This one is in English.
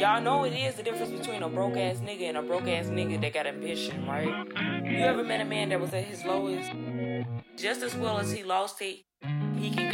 Y'all know it is the difference between a broke ass nigga and a broke ass nigga that got ambition, right? You ever met a man that was at his lowest? Just as well as he lost it, he can